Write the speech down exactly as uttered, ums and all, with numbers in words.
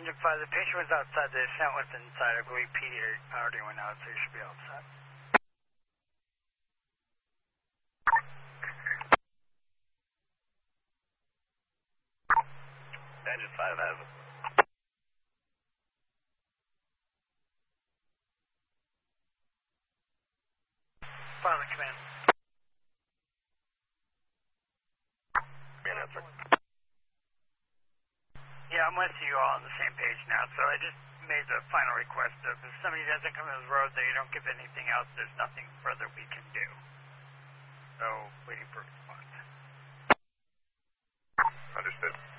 Engine five, the patient was outside, the descent was inside. I believe P D already went out, so you should be outside. Engine five has it. Pilot command. Command answer. Yeah, I'm with you all on the same page now, so I just made the final request of if somebody doesn't come to the road, they don't give anything else, there's nothing further we can do. So, waiting for response. Understood.